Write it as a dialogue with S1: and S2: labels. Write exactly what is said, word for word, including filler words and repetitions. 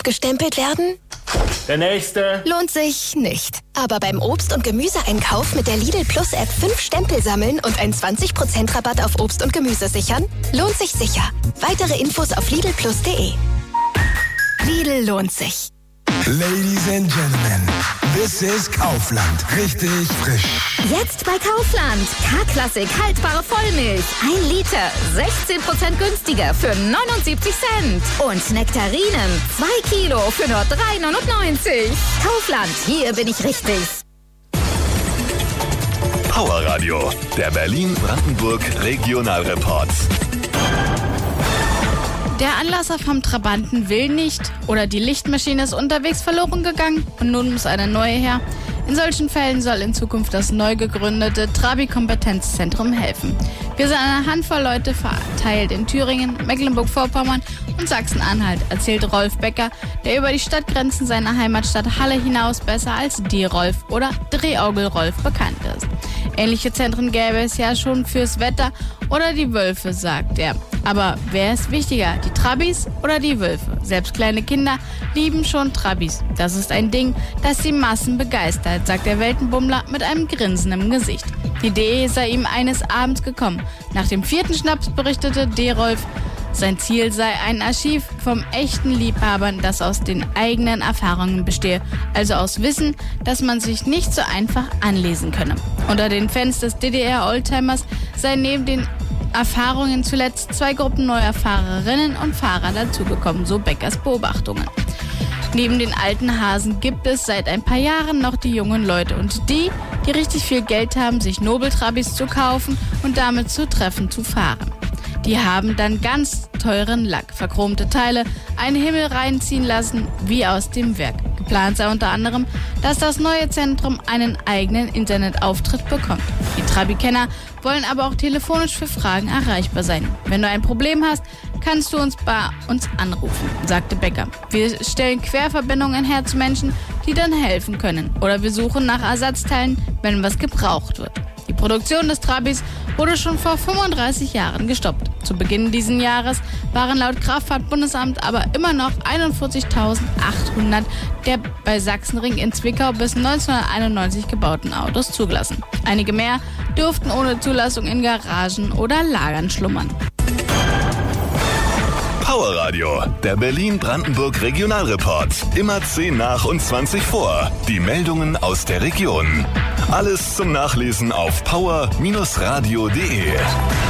S1: abgestempelt werden?
S2: Der nächste.
S1: Lohnt sich nicht. Aber beim Obst- und Gemüseeinkauf mit der Lidl Plus App fünf Stempel sammeln und einen zwanzig Prozent Rabatt auf Obst und Gemüse sichern? Lohnt sich sicher. Weitere Infos auf lidl plus punkt de. Lidl lohnt sich.
S3: Ladies and Gentlemen, this is Kaufland. Richtig frisch.
S4: Jetzt bei Kaufland. K-Klassik haltbare Vollmilch. Ein Liter. sechzehn Prozent günstiger für neunundsiebzig Cent. Und Nektarinen. Zwei Kilo für nur drei neunundneunzig. Kaufland. Hier bin ich richtig.
S5: Power Radio. Der Berlin-Brandenburg Regionalreport.
S6: Der Anlasser vom Trabanten will nicht oder die Lichtmaschine ist unterwegs verloren gegangen und nun muss eine neue her. In solchen Fällen soll in Zukunft das neu gegründete Trabi-Kompetenzzentrum helfen. Wir sind eine Handvoll Leute verteilt in Thüringen, Mecklenburg-Vorpommern und Sachsen-Anhalt, erzählt Rolf Becker, der über die Stadtgrenzen seiner Heimatstadt Halle hinaus besser als D-Rolf oder Drehorgel-Rolf bekannt ist. Ähnliche Zentren gäbe es ja schon fürs Wetter oder die Wölfe, sagt er. Aber wer ist wichtiger, die Trabis oder die Wölfe? Selbst kleine Kinder lieben schon Trabis. Das ist ein Ding, das die Massen begeistert, sagt der Weltenbummler mit einem Grinsen im Gesicht. Die Idee sei ihm eines Abends gekommen. Nach dem vierten Schnaps berichtete D-Rolf, sein Ziel sei ein Archiv vom echten Liebhabern, das aus den eigenen Erfahrungen bestehe, also aus Wissen, das man sich nicht so einfach anlesen könne. Unter den Fans des D D R-Oldtimers seien neben den Erfahrungen zuletzt zwei Gruppen neuer Fahrerinnen und Fahrer dazugekommen, so Beckers Beobachtungen. Neben den alten Hasen gibt es seit ein paar Jahren noch die jungen Leute und die, die richtig viel Geld haben, sich Nobeltrabis zu kaufen und damit zu Treffen zu fahren. Die haben dann ganz teuren Lack, verchromte Teile, einen Himmel reinziehen lassen, wie aus dem Werk. Geplant sei unter anderem, dass das neue Zentrum einen eigenen Internetauftritt bekommt. Die Trabi-Kenner wollen aber auch telefonisch für Fragen erreichbar sein. Wenn du ein Problem hast, kannst du uns bei uns anrufen, sagte Becker. Wir stellen Querverbindungen her zu Menschen, die dann helfen können. Oder wir suchen nach Ersatzteilen, wenn was gebraucht wird. Die Produktion des Trabis wurde schon vor fünfunddreißig Jahren gestoppt. Zu Beginn dieses Jahres waren laut Kraftfahrtbundesamt aber immer noch einundvierzigtausendachthundert der bei Sachsenring in Zwickau bis neunzehnhunderteinundneunzig gebauten Autos zugelassen. Einige mehr durften ohne Zulassung in Garagen oder Lagern schlummern.
S5: Power Radio, der Berlin-Brandenburg Regionalreport. Immer zehn nach und zwanzig vor. Die Meldungen aus der Region. Alles zum Nachlesen auf power Bindestrich radio punkt de.